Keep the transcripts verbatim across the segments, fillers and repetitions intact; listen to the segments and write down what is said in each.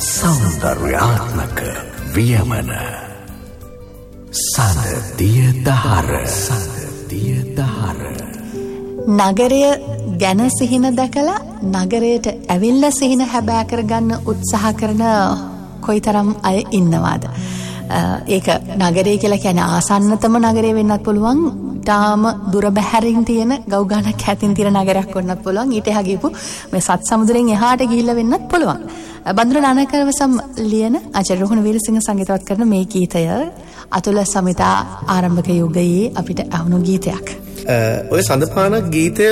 සෞන්දර්යාත්මක වියමන සඳදිය දහර සඳදිය දහර. නගරය ගැන සිහින දැකලා නගරයට ඇවිල්ලා සිහින හැබෑ කරගන්න උත්සාහ කරන කොයිතරම් අය ඉන්නවාද? ඒක නගරය කියලා කියන්නේ ආසන්නතම නගරය වෙන්නත් පුළුවන්. තාම දුර බැහැරින් තියෙන ගව් ගණක් හැතින් තියෙන නගරයක් වන්නත් පුළුවන්. ඊට එහා ගිහපු මේ සත් සමුද්‍රයෙන් එහාට ගිහිල්ලා වෙන්නත් පුළුවන්. බන්දුර නානකවසම් ලියන ආචාර්ය රෝහණ වීරසිංහ සංගීතවත් කරන මේ ගීතය අතුල සමිතා ආරම්භක යුගයේ අපිට අහුණු ගීතයක්. ඔය සඳපානක් ගීතය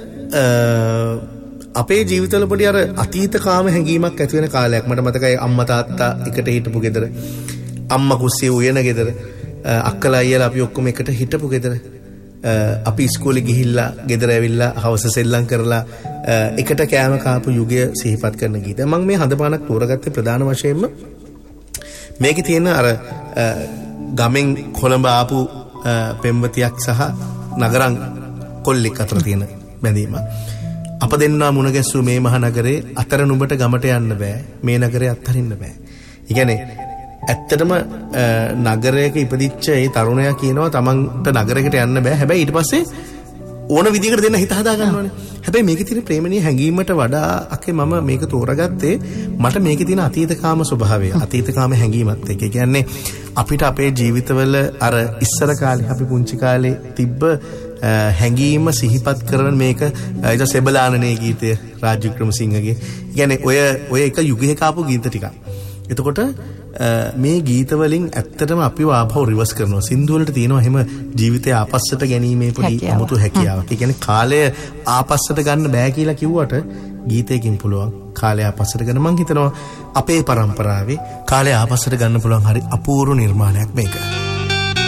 අපේ ජීවිතවල පොඩි අර අතීත කාම හැඟීමක් ඇති වෙන කාලයක්. මට මතකයි අම්මා තාත්තා එකට හිටපු ගෙදර, අම්මා කුස්සියේ උයන ගෙදර, අක්කලා අයියලා අපි ඔක්කොම එකට හිටපු ගෙදර, අපි ඉස්කෝලේ ගිහිල්ලා ගෙදර ඇවිල්ලා හවස සෙල්ලම් කරලා එකට කෑම කාපු යුගය සිහිපත් කරන ගීතය. මම මේ හඳපානක් තෝරගත්තේ ප්‍රධාන වශයෙන්ම මේකේ තියෙන අර ගමෙන් කොළඹ ආපු පෙම්වතියක් සහ නගරන් කොල්ලෙක් අතර තියෙන බැඳීම. අප දෙන්නා මුණ ගැස්සූ මේ මහ නගරේ අතර නුඹට ගමට යන්න බෑ, මේ නගරේ අත්හරින්න බෑ. ඒ කියන්නේ ඇත්තටම නගරයක ඉපදිච්ච ඒ තරුණයා කියනවා තමන්ට නගරයකට යන්න බෑ. හැබැයි ඊට පස්සේ ඕන විදිහකට දෙන්න හිත හදා ගන්නවානේ. හැබැයි මේකේ තියෙන ප්‍රේමණීය හැඟීමට වඩා අකේ මම මේක තෝරගත්තේ මට මේකේ තියෙන අතීතකාම ස්වභාවය, අතීතකාම හැඟීමත් එක්ක. ඒ කියන්නේ අපිට අපේ ජීවිතවල අර ඉස්සර කාලේ අපි පුංචි කාලේ තිබ්බ හැඟීම සිහිපත් කරන මේක ඊට සෙබලානනේ ගීතය රාජ් වික්‍රමසිංහගේ. ඒ කියන්නේ ඔය ඔය එක යුගයක ආපු ගීත ටිකක්. එතකොට මේ ගීත වලින් ඇත්තටම අපිව ආපහු රිවර්ස් කරනවා. සින්දු වලට තියෙනවා එහෙම ජීවිතය ආපස්සට ගැනීමේ පොඩි අමුතු හැකියාවක්. ඒ කියන්නේ කාලය ආපස්සට ගන්න බෑ කියලා කිව්වට ගීතයකින් පුළුවන් කාලය ආපස්සට ගන්න. මං හිතනවා අපේ පරම්පරාවේ කාලය ආපස්සට ගන්න පුළුවන් හරි අපූර්ව නිර්මාණයක් මේක.